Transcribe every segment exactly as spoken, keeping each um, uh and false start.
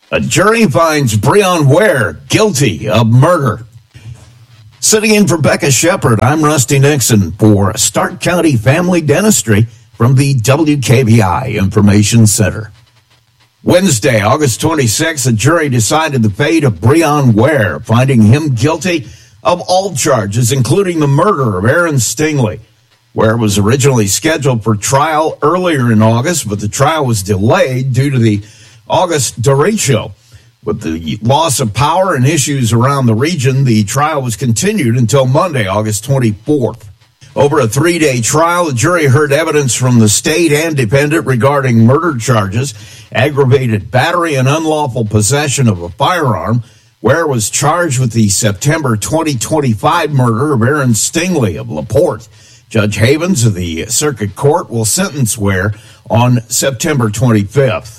A jury finds Breon Ware guilty of murder. Sitting in for Becca Shepard, I'm Rusty Nixon for Stark County Family Dentistry from the W K B I Information Center. Wednesday, August twenty-sixth, a jury decided the fate of Breon Ware, finding him guilty of all charges, including the murder of Aaron Stingley. Ware was originally scheduled for trial earlier in August, but the trial was delayed due to the August derecho. With the loss of power and issues around the region, the trial was continued until Monday, August twenty-fourth. Over a three-day trial, the jury heard evidence from the state and defendant regarding murder charges, aggravated battery, and unlawful possession of a firearm. Ware was charged with the September twenty twenty-five murder of Aaron Stingley of LaPorte. Judge Havens of the Circuit Court will sentence Ware on September twenty-fifth.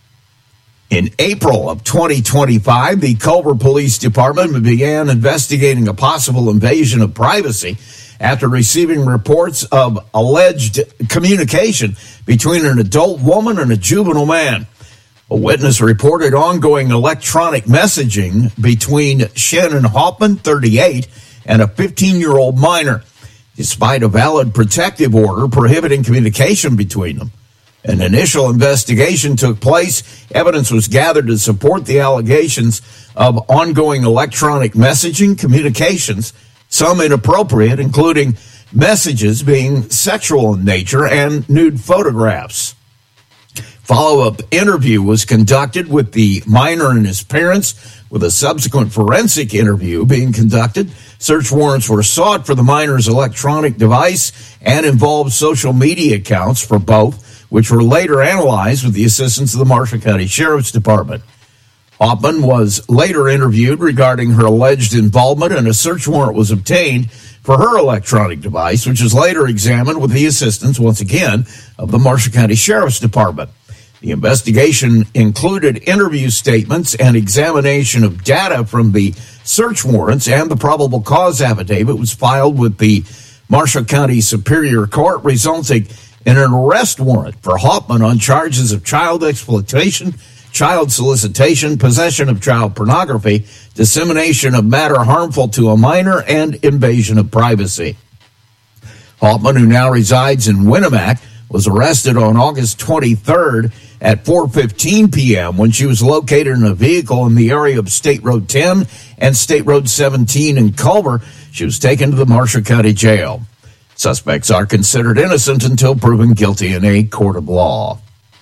In April of twenty twenty-five, the Culver Police Department began investigating a possible invasion of privacy after receiving reports of alleged communication between an adult woman and a juvenile man. A witness reported ongoing electronic messaging between Shannon Hoffman, thirty-eight, and a fifteen-year-old minor, despite a valid protective order prohibiting communication between them. An initial investigation took place. Evidence was gathered to support the allegations of ongoing electronic messaging communications, some inappropriate, including messages being sexual in nature and nude photographs. Follow-up interview was conducted with the minor and his parents, with a subsequent forensic interview being conducted. Search warrants were sought for the minor's electronic device and involved social media accounts for both, which were later analyzed with the assistance of the Marshall County Sheriff's Department. Hoffman was later interviewed regarding her alleged involvement, and a search warrant was obtained for her electronic device, which was later examined with the assistance, once again, of the Marshall County Sheriff's Department. The investigation included interview statements and examination of data from the search warrants, and the probable cause affidavit was filed with the Marshall County Superior Court, resulting in an arrest warrant for Hoffman on charges of child exploitation, child solicitation, possession of child pornography, dissemination of matter harmful to a minor, and invasion of privacy. Hoffman, who now resides in Winnemac, was arrested on August twenty-third at four fifteen p.m. when she was located in a vehicle in the area of State Road ten and State Road seventeen in Culver. She was taken to the Marshall County Jail. Suspects are considered innocent until proven guilty in a court of law.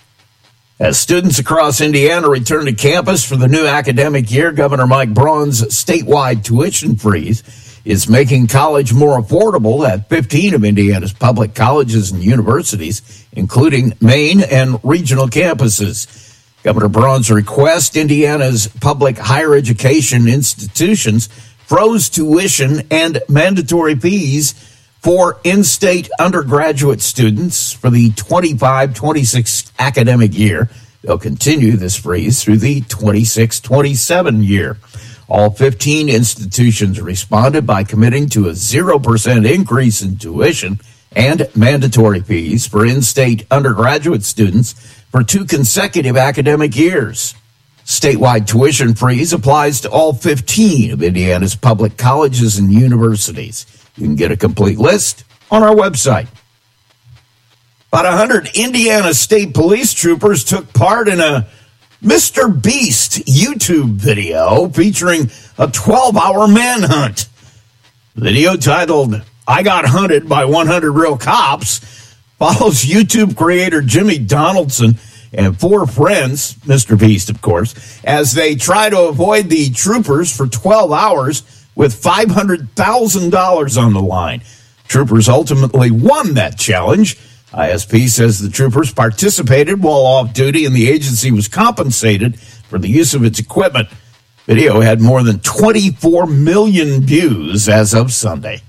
As students across Indiana return to campus for the new academic year, Governor Mike Braun's statewide tuition freeze is making college more affordable at fifteen of Indiana's public colleges and universities, including main and regional campuses. Governor Braun's request, Indiana's public higher education institutions froze tuition and mandatory fees for in-state undergraduate students for the twenty-five twenty-six academic year. They'll continue this freeze through the twenty-six twenty-seven year. All fifteen institutions responded by committing to a zero percent increase in tuition and mandatory fees for in-state undergraduate students for two consecutive academic years. Statewide tuition freeze applies to all fifteen of Indiana's public colleges and universities. You can get a complete list on our website. About one hundred Indiana State Police troopers took part in a Mister Beast YouTube video featuring a twelve-hour manhunt. The video, titled "I Got Hunted by one hundred Real Cops," follows YouTube creator Jimmy Donaldson and four friends, Mister Beast, of course, as they try to avoid the troopers for twelve hours with five hundred thousand dollars on the line. Troopers ultimately won that challenge. I S P says the troopers participated while off duty and the agency was compensated for the use of its equipment. Video had more than twenty-four million views as of Sunday.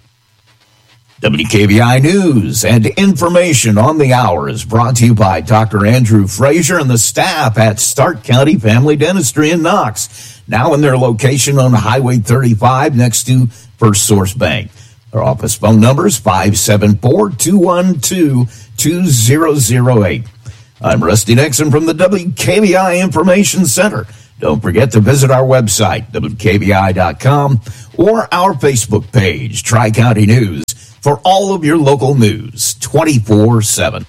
W K B I News and information on the hour is brought to you by Doctor Andrew Frazier and the staff at Stark County Family Dentistry in Knox, now in their location on Highway thirty-five next to First Source Bank. Their office phone number is five seven four, two one two, two zero zero eight. I'm Rusty Nixon from the W K B I Information Center. Don't forget to visit our website, W K V I dot com, or our Facebook page, Tri-County News, for all of your local news twenty-four seven.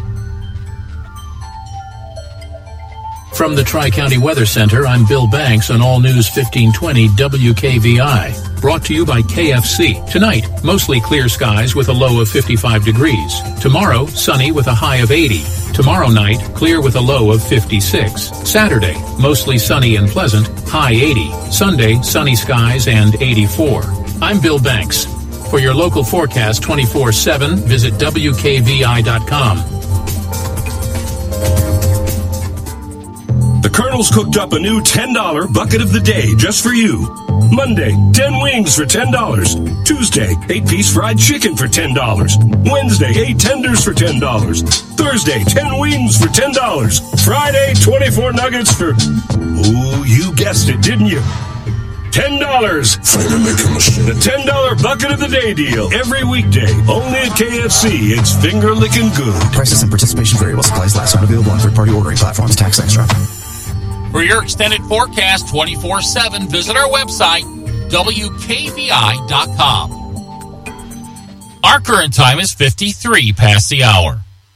From the Tri-County Weather Center, I'm Bill Banks on All News fifteen twenty W K V I. Brought to you by K F C. Tonight, mostly clear skies with a low of fifty-five degrees. Tomorrow, sunny with a high of eighty. Tomorrow night, clear with a low of fifty-six. Saturday, mostly sunny and pleasant, high eighty. Sunday, sunny skies and eighty-four. I'm Bill Banks. For your local forecast twenty-four seven, visit W K V I dot com. The Colonel's cooked up a new ten dollar bucket of the day just for you. Monday, ten wings for ten dollars. Tuesday, eight piece fried chicken for ten dollars. Wednesday, eight tenders for ten dollars. Thursday, ten wings for ten dollars. Friday, twenty-four nuggets for... Oh, you guessed it, didn't you? ten dollars. The ten dollar bucket of the day deal. Every weekday. Only at K F C. It's finger licking good. Prices and participation vary while supplies last. Not available on third-party ordering platforms. Tax extra. For your extended forecast twenty-four seven, visit our website, W K V I dot com. Our current time is fifty-three past the hour.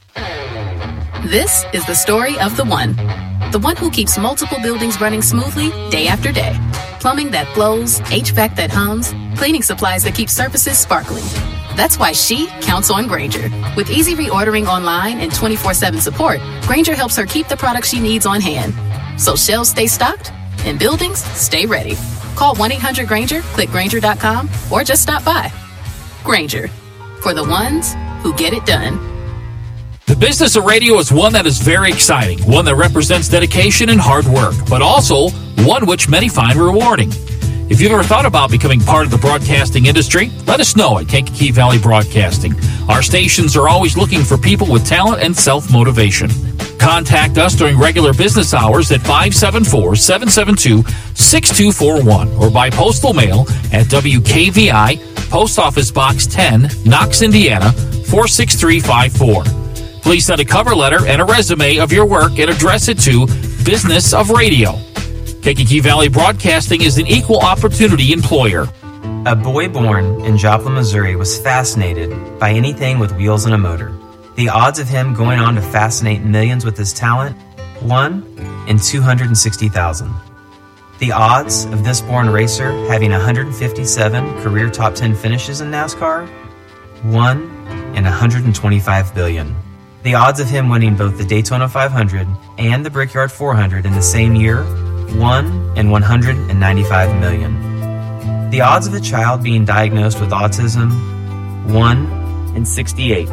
This is the story of the one. The one who keeps multiple buildings running smoothly day after day. Plumbing that flows, H V A C that hums, cleaning supplies that keep surfaces sparkling. That's why she counts on Grainger. With easy reordering online and twenty-four seven support, Grainger helps her keep the products she needs on hand. So shelves stay stocked and buildings stay ready. Call one eight hundred Grainger, click Grainger dot com, or just stop by. Grainger, for the ones who get it done. The business of radio is one that is very exciting, one that represents dedication and hard work, but also one which many find rewarding. If you've ever thought about becoming part of the broadcasting industry, let us know at Kankakee Valley Broadcasting. Our stations are always looking for people with talent and self-motivation. Contact us during regular business hours at five seven four, seven seven two, six two four one or by postal mail at W K V I, Post Office Box ten, Knox, Indiana, four six three five four. Please send a cover letter and a resume of your work and address it to Business of Radio. Kankakee Valley Broadcasting is an equal opportunity employer. A boy born in Joplin, Missouri was fascinated by anything with wheels and a motor. The odds of him going on to fascinate millions with his talent, one in two hundred sixty thousand. The odds of this born racer having one hundred fifty-seven career top ten finishes in NASCAR, one in one hundred twenty-five billion. The odds of him winning both the Daytona five hundred and the Brickyard four hundred in the same year, one in one hundred ninety-five million. The odds of a child being diagnosed with autism, one in sixty-eight.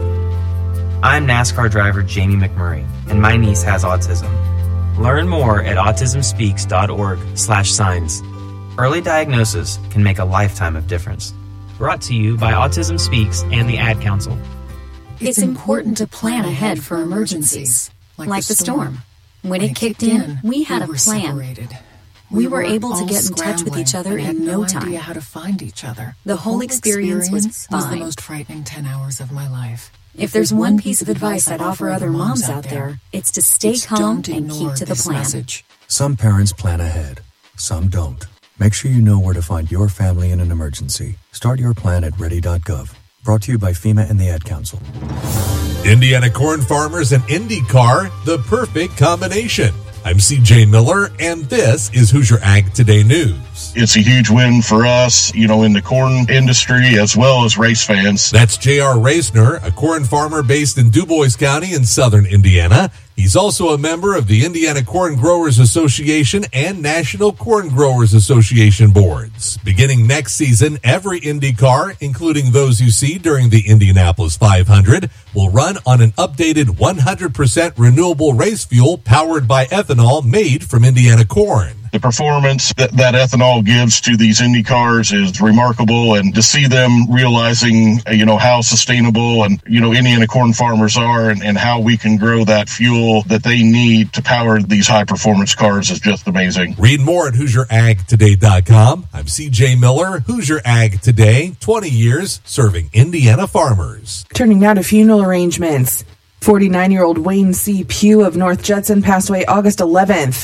I'm NASCAR driver Jamie McMurray, and my niece has autism. Learn more at autism speaks dot org slash signs. Early diagnosis can make a lifetime of difference. Brought to you by Autism Speaks and the Ad Council. It's important to plan ahead for emergencies, like the storm. When it kicked in, we had a plan. We were able to get in touch with each other in no time. Idea how to find each other. The whole experience was fine. Was the most frightening ten hours of my life. If there's one piece of advice I'd offer other moms out there, it's to stay calm and keep to the plan. Some parents plan ahead, some don't. Make sure you know where to find your family in an emergency. Start your plan at ready dot gov. Brought to you by FEMA and the Ad Council. Indiana corn farmers and IndyCar, the perfect combination. I'm C J Miller, and this is Hoosier Ag Today News. It's a huge win for us, you know, in the corn industry as well as race fans. That's J R Reisner, a corn farmer based in DuBois County in southern Indiana. He's also a member of the Indiana Corn Growers Association and National Corn Growers Association boards. Beginning next season, every IndyCar, including those you see during the Indianapolis five hundred, will run on an updated one hundred percent renewable race fuel powered by ethanol made from Indiana corn. The performance that, that ethanol gives to these Indy cars is remarkable, and to see them realizing, you know, how sustainable and, you know, Indiana corn farmers are and, and how we can grow that fuel that they need to power these high performance cars is just amazing. Read more at Hoosier Ag Today dot com. I'm C J Miller, Hoosier Ag Today, twenty years serving Indiana farmers. Turning now to funeral arrangements. forty-nine-year-old Wayne C. Pugh of North Judson passed away August eleventh.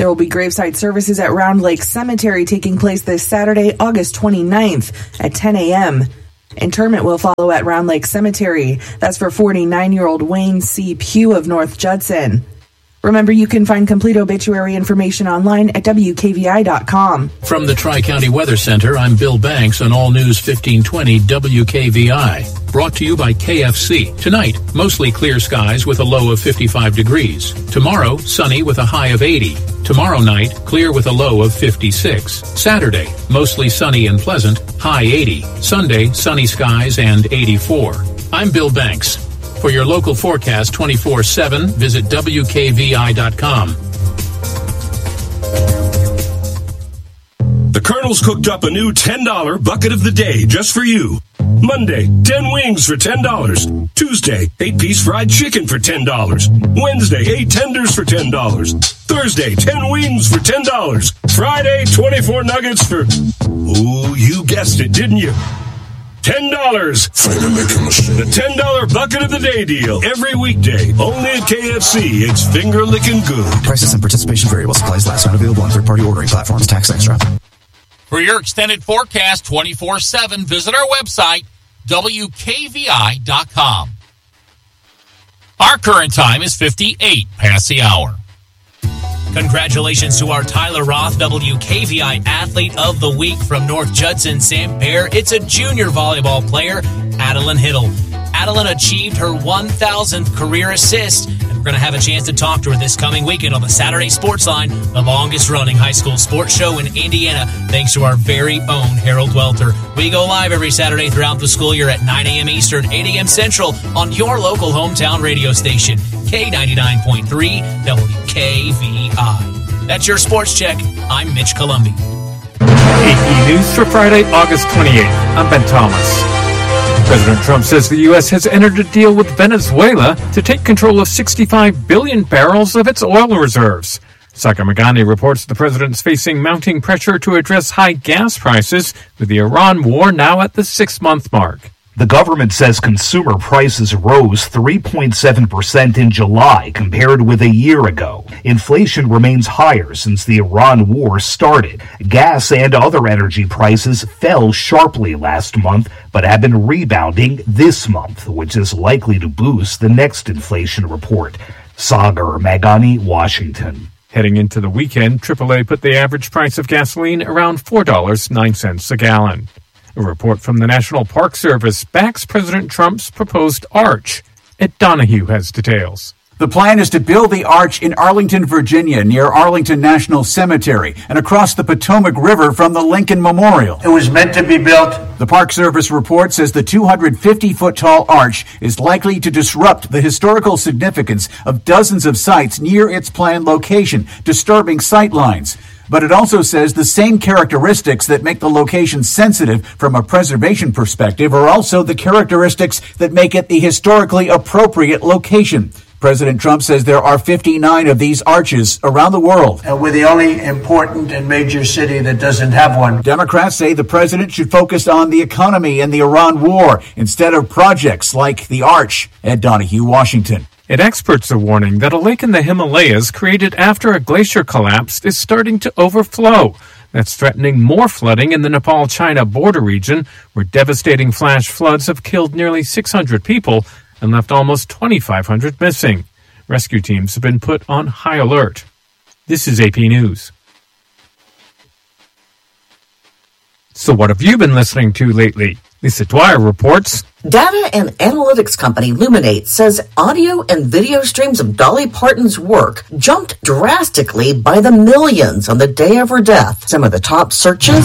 There will be graveside services at Round Lake Cemetery taking place this Saturday, August twenty-ninth at ten a.m. Interment will follow at Round Lake Cemetery. That's for forty-nine-year-old Wayne C. Pugh of North Judson. Remember, you can find complete obituary information online at W K V I dot com. From the Tri-County Weather Center, I'm Bill Banks on All News fifteen twenty W K V I. Brought to you by K F C. Tonight, mostly clear skies with a low of fifty-five degrees. Tomorrow, sunny with a high of eighty. Tomorrow night, clear with a low of fifty-six. Saturday, mostly sunny and pleasant, high eighty. Sunday, sunny skies and eighty-four. I'm Bill Banks. For your local forecast twenty-four seven, visit W K V I dot com. The Colonel's cooked up a new ten dollar bucket of the day just for you. Monday, ten wings for ten dollars. Tuesday, eight piece fried chicken for ten dollars. Wednesday, eight tenders for ten dollars. Thursday, ten wings for ten dollars. Friday, twenty-four nuggets for... Ooh, you guessed it, didn't you? ten dollars. The ten dollar bucket of the day deal. Every weekday. Only at K F C. It's finger licking good. Prices and participation vary while supplies last. Not available on third-party ordering platforms. Tax extra. For your extended forecast twenty-four seven, visit our website, W K V I dot com. Our current time is fifty-eight past the hour. Congratulations to our Tyler Roth W K V I Athlete of the Week from North Judson, Sam Bear. It's a junior volleyball player, Adeline Hiddle. Adeline achieved her one thousandth career assist, and we're going to have a chance to talk to her this coming weekend on the Saturday Sports Line, the longest-running high school sports show in Indiana, thanks to our very own Harold Welter. We go live every Saturday throughout the school year at nine a.m. Eastern, eight a.m. Central on your local hometown radio station, K ninety-nine point three W K V I. That's your Sports Check. I'm Mitch Columbi. A P News for Friday, August twenty-eighth. I'm Ben Thomas. President Trump says the U S has entered a deal with Venezuela to take control of sixty-five billion barrels of its oil reserves. Sagar Meghani reports the president's facing mounting pressure to address high gas prices, with the Iran war now at the six-month mark. The government says consumer prices rose three point seven percent in July compared with a year ago. Inflation remains higher since the Iran war started. Gas and other energy prices fell sharply last month, but have been rebounding this month, which is likely to boost the next inflation report. Sagar Meghani, Washington. Heading into the weekend, triple A put the average price of gasoline around four dollars and nine cents a gallon. A report from the National Park Service backs President Trump's proposed arch. Ed Donahue has details. The plan is to build the arch in Arlington, Virginia, near Arlington National Cemetery, and across the Potomac River from the Lincoln Memorial. It was meant to be built. The Park Service report says the two hundred fifty foot tall arch is likely to disrupt the historical significance of dozens of sites near its planned location, disturbing sight lines. But it also says the same characteristics that make the location sensitive from a preservation perspective are also the characteristics that make it the historically appropriate location. President Trump says there are fifty-nine of these arches around the world. And we're the only important and major city that doesn't have one. Democrats say the president should focus on the economy and the Iran war instead of projects like the arch. Ed Donahue, Washington. And experts are warning that a lake in the Himalayas created after a glacier collapsed is starting to overflow. That's threatening more flooding in the Nepal-China border region, where devastating flash floods have killed nearly six hundred people and left almost twenty-five hundred missing. Rescue teams have been put on high alert. This is A P News. So what have you been listening to lately? Lisa Dwyer reports. Data and analytics company Luminate says audio and video streams of Dolly Parton's work jumped drastically by the millions on the day of her death. Some of the top searches